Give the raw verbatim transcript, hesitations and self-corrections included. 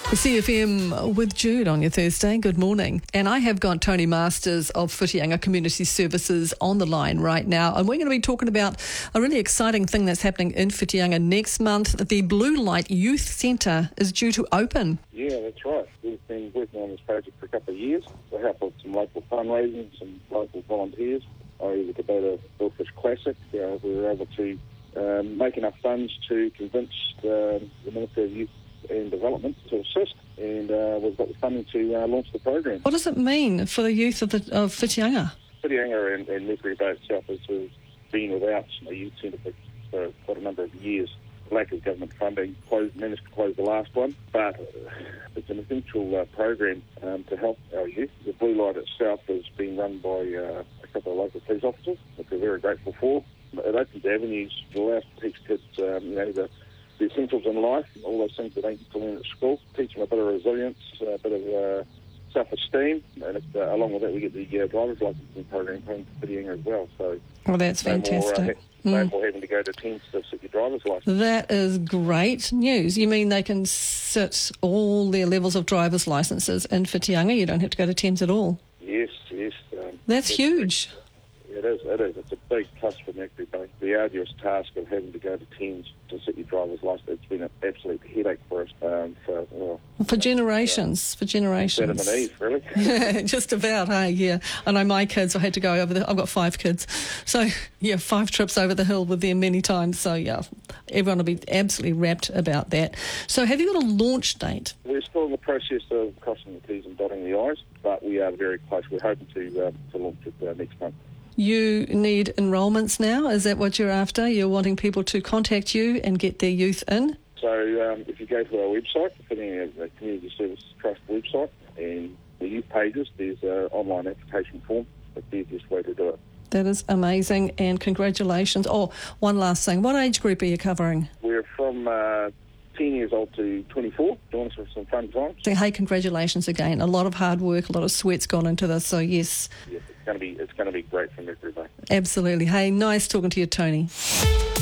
C F M with Jude on your Thursday. Good morning. And I have got Tony Masters of Whitianga Community Services on the line right now. And we're going to be talking about a really exciting thing that's happening in Whitianga next month. The Blue Light Youth Centre is due to open. Yeah, that's right. We've been working on this project for a couple of years with the help of some local fundraising, some local volunteers. I was at the Beta Billfish Classic. Uh, we were able to um, make enough funds to convince uh, the Minister of Youth and Development to assist, and uh, we've got the funding to uh, launch the program. What does it mean for the youth of, the, of Whitianga? Whitianga and, and Mercury Bay itself has been without a youth centre for, for quite a number of years. Lack of government funding, closed, managed to close the last one, but uh, it's an essential uh, program um, to help our youth. The Blue Light itself has been run by uh, a couple of local police officers, which we're very grateful for. It opens avenues to allow us to teach kids, um, you know, the the essentials in life, all those things that they need to learn at school, teach them a bit of resilience, a bit of uh, self-esteem, and it, uh, along with that we get the uh, driver's licensing program home to Whitianga as well. So, oh, that's no fantastic. More, uh, mm. no more having to go to Thames to sit your driver's licence. That is great news. You mean they can sit all their levels of driver's licences in Whitianga? You don't have to go to Thames at all? Yes, yes. Um, that's huge. It is, it is. It's a big plus for Mercury Bay. The arduous task of having to go to Thames to sit your driver's licence, it's been an absolute headache for us. Um, for, well, for generations, uh, for generations. Adam and Eve, really. Yeah, just about, hey, yeah. I know my kids, I had to go over the, I've got five kids. So, yeah, five trips over the hill with them many times. So, yeah, everyone will be absolutely rapt about that. So, have you got a launch date? We're still in the process of crossing the T's and dotting the I's, but we are very close. We're hoping to, uh, to launch it uh, next month. You need enrolments now? Is that what you're after? You're wanting people to contact you and get their youth in? So um, if you go to our website, the Community Service Trust website, and the youth pages, there's an online application form. That's the easiest way to do it. That is amazing, and congratulations. Oh, one last thing. What age group are you covering? We're from uh, ten years old to twenty-four. Join us for some fun times. So, hey, congratulations again. A lot of hard work, a lot of sweat's gone into this, so yes. Yes, it's going to be, it's going to be great for Mercury Bay. Absolutely. Hey, nice talking to you, Tony.